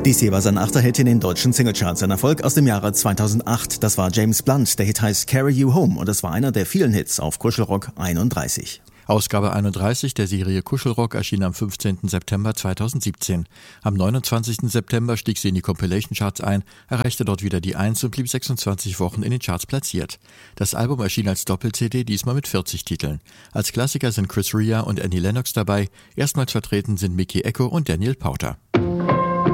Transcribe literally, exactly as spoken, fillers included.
Dies hier war sein achter Hit in den deutschen Singlecharts. Ein Erfolg aus dem Jahre zweitausendacht. Das war James Blunt. Der Hit heißt Carry You Home und es war einer der vielen Hits auf Kuschelrock einunddreißig. Ausgabe einunddreißig der Serie Kuschelrock erschien am fünfzehnten September zweitausendsiebzehn. Am neunundzwanzigsten September stieg sie in die Compilation Charts ein, erreichte dort wieder die eins und blieb sechsundzwanzig Wochen in den Charts platziert. Das Album erschien als Doppel-C D, diesmal mit vierzig Titeln. Als Klassiker sind Chris Rea und Annie Lennox dabei, erstmals vertreten sind Mickey Echo und Daniel Powter.